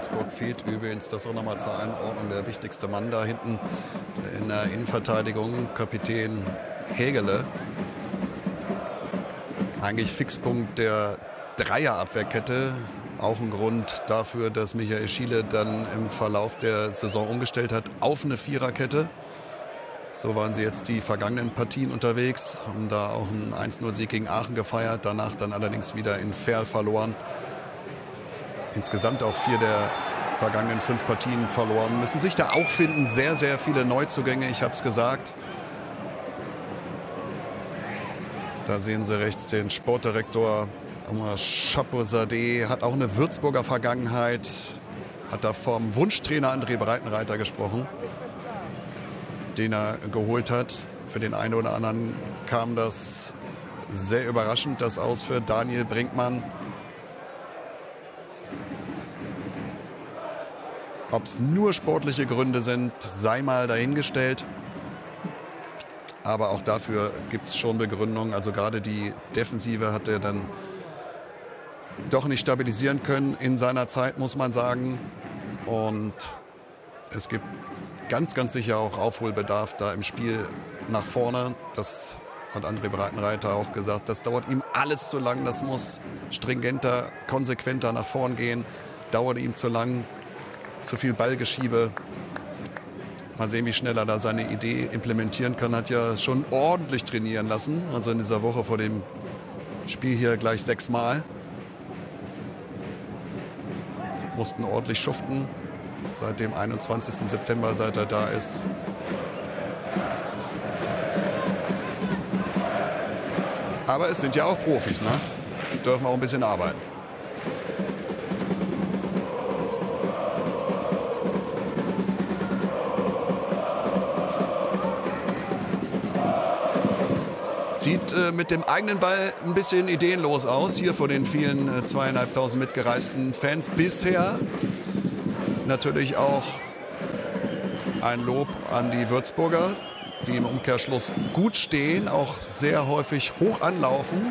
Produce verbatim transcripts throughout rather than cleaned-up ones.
Würzburg fehlt übrigens, das auch nochmal zur Einordnung, der wichtigste Mann da hinten in der Innenverteidigung, Kapitän Hägele. Eigentlich Fixpunkt der Dreierabwehrkette. Auch ein Grund dafür, dass Michael Schiele dann im Verlauf der Saison umgestellt hat auf eine Viererkette. So waren sie jetzt die vergangenen Partien unterwegs, haben da auch einen eins null Sieg gegen Aachen gefeiert, danach dann allerdings wieder in Verl verloren. Insgesamt auch vier der vergangenen fünf Partien verloren. Müssen sich da auch finden, sehr, sehr viele Neuzugänge, ich habe es gesagt. Da sehen Sie rechts den Sportdirektor Omar Chapeau-Zadeh, hat auch eine Würzburger Vergangenheit, hat da vom Wunschtrainer André Breitenreiter gesprochen, den er geholt hat. Für den einen oder anderen kam das sehr überraschend, das Aus für Daniel Brinkmann. Ob es nur sportliche Gründe sind, sei mal dahingestellt. Aber auch dafür gibt es schon Begründungen. Also gerade die Defensive hat er dann doch nicht stabilisieren können in seiner Zeit, muss man sagen. Und es gibt ganz, ganz sicher auch Aufholbedarf da im Spiel nach vorne. Das hat André Breitenreiter auch gesagt. Das dauert ihm alles zu lang. Das muss stringenter, konsequenter nach vorn gehen. Dauert ihm zu lang. Zu viel Ballgeschiebe. Mal sehen, wie schnell er da seine Idee implementieren kann. Hat ja schon ordentlich trainieren lassen. Also in dieser Woche vor dem Spiel hier gleich sechsmal. Mussten ordentlich schuften. Seit dem einundzwanzigsten September, seit er da ist. Aber es sind ja auch Profis, ne? Die dürfen auch ein bisschen arbeiten. Sieht äh, mit dem eigenen Ball ein bisschen ideenlos aus, hier vor den vielen äh, zweieinhalbtausend mitgereisten Fans bisher. Natürlich auch ein Lob an die Würzburger, die im Umkehrschluss gut stehen, auch sehr häufig hoch anlaufen,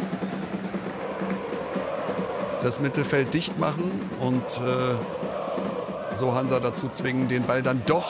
das Mittelfeld dicht machen und äh, so Hansa dazu zwingen, den Ball dann doch